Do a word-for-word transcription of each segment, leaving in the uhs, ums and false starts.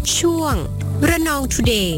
ช่วงระนอง Today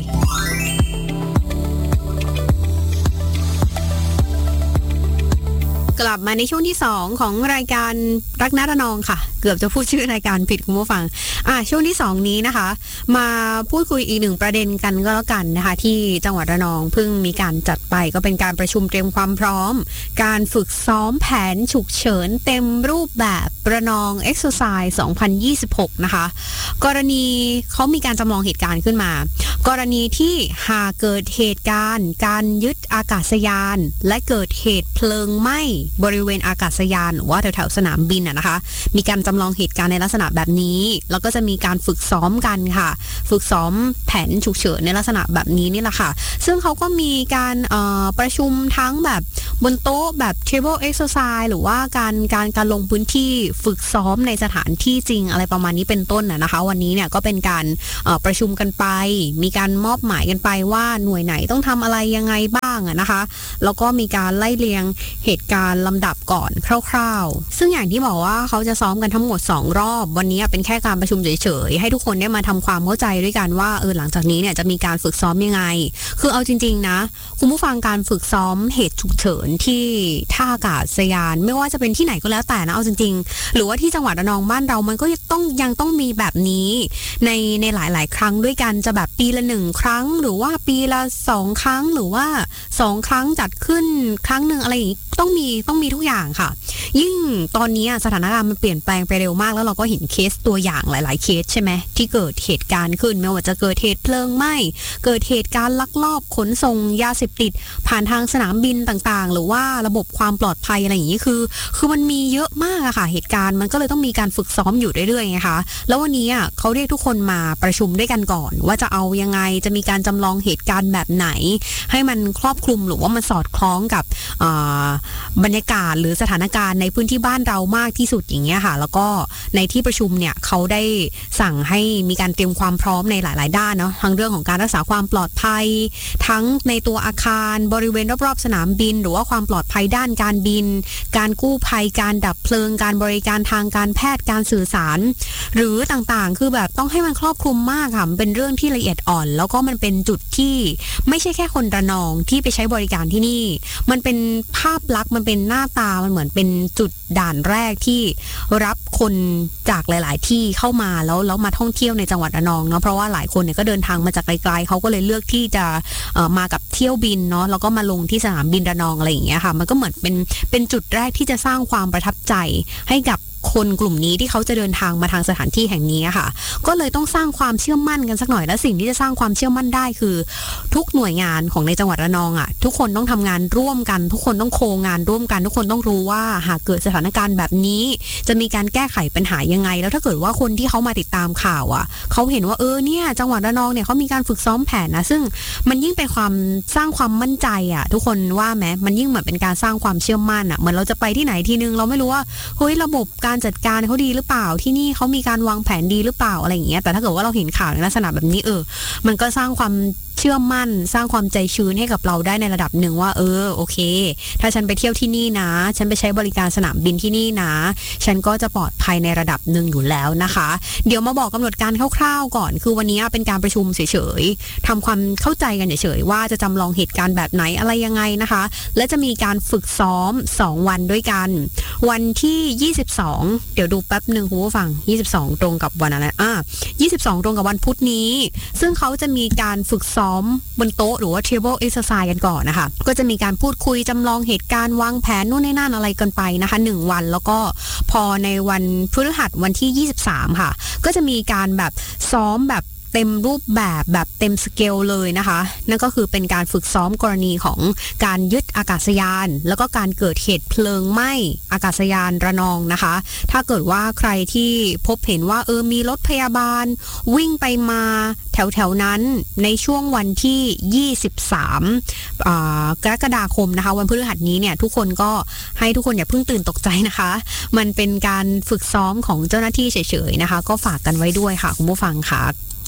กลับมาในช่วงที่สองของรายการรักน้าระนองค่ะเกือบจะพูดชื่อรายการผิดคุณผู้ฟังอ่ะช่วงที่สองนี้นะคะมาพูดคุยอีกหนึ่งประเด็นกันก็แล้วกันนะคะที่จังหวัดระนองเพิ่งมีการจัดไปก็เป็นการประชุมเตรียมความพร้อมการฝึกซ้อมแผนฉุกเฉินเต็มรูปแบบระนอง Exercise สองพันยี่สิบหกนะคะกรณีเขามีการจำลองเหตุการณ์ขึ้นมากรณีที่หากเกิดเหตุการณ์การยึดอากาศยานและเกิดเหตุเพลิงไหม้บริเวณอากาศยานหรือว่าแถวๆสนามบินอ่ะนะคะมีการจำลองเหตุการณ์ในลักษณะแบบนี้แล้วก็จะมีการฝึกซ้อมกันค่ะฝึกซ้อมแผนฉุกเฉินในลักษณะแบบนี้นี่แหละค่ะซึ่งเขาก็มีการประชุมทั้งแบบบนโต๊ะแบบ table exercise หรือว่าการการการลงพื้นที่ฝึกซ้อมในสถานที่จริงอะไรประมาณนี้เป็นต้นน่ะนะคะวันนี้เนี่ยก็เป็นการประชุมกันไปมีการมอบหมายกันไปว่าหน่วยไหนต้องทำอะไรยังไงบ้างอะนะคะแล้วก็มีการไล่เรียงเหตุการณ์ลำดับก่อนคร่าวๆซึ่งอย่างที่บอกว่าเขาจะซ้อมกันทั้งหมดสองรอบวันนี้เป็นแค่การประชุมเฉยๆให้ทุกคนได้มาทำความเข้าใจด้วยกันว่าเออหลังจากนี้เนี่ยจะมีการฝึกซ้อมยังไงคือเอาจริงๆนะคุณผู้ฟังการฝึกซ้อมเหตุฉุกเฉินที่ท่าอากาศยานไม่ว่าจะเป็นที่ไหนก็แล้วแต่นะเอาจริงๆหรือว่าที่จังหวัดระนองบ้านเรามันก็ต้องยังต้องมีแบบนี้ในในหลายๆครั้งด้วยกันจะแบบปีละหนึ่งครั้งหรือว่าปีละสองครั้งหรือว่าสองครั้งจัดขึ้นครั้งหนึ่งอะไรอย่างนี้ต้องมีต้องมีทุกอย่างค่ะยิ่งตอนนี้สถานการณ์มันเปลี่ยนแปลงไปเร็วมากแล้วเราก็เห็นเคสตัวอย่างหลายๆเคสใช่ไหมที่เกิดเหตุการณ์ขึ้นไม่ว่าจะเกิดเหตุเพลิงไหม้เกิดเหตุการณ์ลักลอบขนส่งยาเสพติดผ่านทางสนามบินต่างๆหรือว่าระบบความปลอดภัยอะไรอย่างนี้คือคือมันมีเยอะมากอะค่ะเหตุการณ์มันก็เลยต้องมีการฝึกซ้อมอยู่เรื่อยๆไงคะแล้ววันนี้อะเขาเรียกทุกคนมาประชุมด้วยกันก่อนว่าจะเอายังไงจะมีการจำลองเหตุการณ์แบบไหนให้มันครอบคลุมหรือว่ามันสอดคล้องกับบรรยากาศหรือสถานการณ์ในพื้นที่บ้านเรามากที่สุดอย่างเงี้ยค่ะแล้วก็ในที่ประชุมเนี่ยเขาได้สั่งให้มีการเตรียมความพร้อมในหลายๆด้านเนาะทั้งเรื่องของการรักษาความปลอดภัยทั้งในตัวอาคารบริเวณรอบๆสนามบินหรือว่าความปลอดภัยด้านการบินการกู้ภัยการดับเพลิงการบริการทางการแพทย์การสื่อสารหรือต่างๆคือแบบต้องให้มันครอบคลุมมากค่ะเป็นเรื่องที่ละเอียดอ่อนแล้วก็มันเป็นจุดที่ไม่ใช่แค่คนระนองที่ไปใช้บริการที่นี่มันเป็นภาพลักษณ์มันเป็นหน้าตามันเหมือนเป็นจุดด่านแรกที่รับคนจากหลายๆที่เข้ามาแล้วแล้วมาท่องเที่ยวในจังหวัดระนองเนาะเพราะว่าหลายคนเนี่ยก็เดินทางมาจากไกลๆเขาก็เลยเลือกที่จะเอ่อมากับเที่ยวบินเนาะแล้วก็มาลงที่สนามบินระนองอะไรอย่างเงี้ยค่ะมันก็เหมือนเป็นเป็นจุดแรกที่จะสร้างความประทับใจให้กับคนกลุ่มนี้ที่เขาจะเดินทางมาทางสถานที่แห่งนี้ค่ะก็เลยต้องสร้างความเชื่อมั่นกันสักหน่อยและสิ่งที่จะสร้างความเชื่อมั่นได้คือทุกหน่วยงานของในจังหวัดระนองอ่ะทุกคนต้องทำงานร่วมกันทุกคนต้องโคงานร่วมกันทุกคนต้องรู้ว่าหากเกิดสถานการณ์แบบนี้จะมีการแก้ไขปัญหายังไงแล้วถ้าเกิดว่าคนที่เขามาติดตามข่าวอ่ะเขาเห็นว่าเออเนี่ยจังหวัดระนองเนี่ยเขามีการฝึกซ้อมแผนนะซึ่งมันยิ่งเป็นความสร้างความมั่นใจอ่ะทุกคนว่าไหมมันยิ่งเหมือนเป็นการสร้างความเชื่อมั่นอ่ะเหมือนเราจะไปที่ไหนทีนึงเราไม่รู้ว่าเฮ้ยระบบการจัดการเขาดีหรือเปล่าที่นี่เขามีการวางแผนดีหรือเปล่าอะไรอย่างเงี้ยแต่ถ้าเกิดว่าเราเห็นข่าวในลักษณะแบบนี้เออมันก็สร้างความเชื่อมั่นสร้างความใจชื้นให้กับเราได้ในระดับหนึ่งว่าเออโอเคถ้าฉันไปเที่ยวที่นี่นะฉันไปใช้บริการสนามบินที่นี่นะฉันก็จะปลอดภัยในระดับหนึ่งอยู่แล้วนะคะเดี๋ยวมาบอกกำหนดการคร่าวๆก่อนคือวันนี้เป็นการประชุมเฉยๆทำความเข้าใจกันเฉยๆว่าจะจำลองเหตุการณ์แบบไหนอะไรยังไงนะคะและจะมีการฝึกซ้อมสองวันด้วยกันวันที่ยี่สิบสองเดี๋ยวดูแป๊บนึงคุณผู้ฟังยี่สิบสองตรงกับวันอะไรอ่ะยี่สิบสองตรงกับวันพุธนี้ซึ่งเขาจะมีการฝึกซ้อมบนโต๊ะหรือว่า table exercise กันก่อนนะคะก็จะมีการพูดคุยจำลองเหตุการณ์วางแผนนู่นนี่นั่นอะไรกันไปนะคะหนึ่งวันแล้วก็พอในวันพฤหัสวันที่ยี่สิบสามค่ะก็จะมีการแบบซ้อมแบบเต็มรูปแบบแบบเต็มสเกลเลยนะคะนั่นก็คือเป็นการฝึกซ้อมกรณีของการยึดอากาศยานแล้วก็การเกิดเหตุเพลิงไหม้อากาศยานระนองนะคะถ้าเกิดว่าใครที่พบเห็นว่าเออมีรถพยาบาลวิ่งไปมาแถวๆนั้นในช่วงวันที่ยี่สิบสามอ่ากรกฎาคมนะคะวันพฤหัสนี้เนี่ยทุกคนก็ให้ทุกคนอย่าเพิ่งตื่นตกใจนะคะมันเป็นการฝึกซ้อมของเจ้าหน้าที่เฉยๆนะคะก็ฝากกันไว้ด้วยค่ะคุณผู้ฟังค่ะ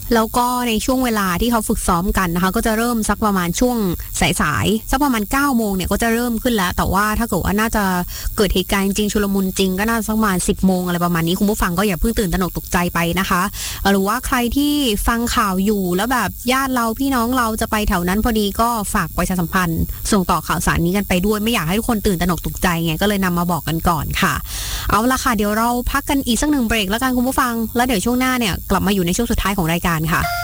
แล้วก็ในช่วงเวลาที่เขาฝึกซ้อมกันนะคะก็จะเริ่มสักประมาณช่วงสายๆสักประมาณเก้าโมงเนี่ยก็จะเริ่มขึ้นแล้วแต่ว่าถ้าเกิดว่าน่าจะเกิดเหตุการณ์จริงชุลมุนจริงก็น่าสักประมาณสิบโมงอะไรประมาณนี้คุณผู้ฟังก็อย่าเพิ่งตื่นตระหนกตกใจไปนะคะหรือว่าใครที่ฟังข่าวอยู่แล้วแบบญาติเราพี่น้องเราจะไปแถวนั้นพอดีก็ฝากประชาสัมพันธ์ส่งต่อข่าวสารนี้กันไปด้วยไม่อยากให้ทุกคนตื่นตระหนกตกใจไงก็เลยนำมาบอกกันก่อนค่ะเอาละค่ะเดี๋ยวเราพักกันอีกสักหนึ่งเบรกแล้วกันคุณผู้ฟังแล้วเดี๋ยวช่วงหน้าเนี่ยกลับมาอยู่ในช่วงสุดท้ายของรายการค่ะ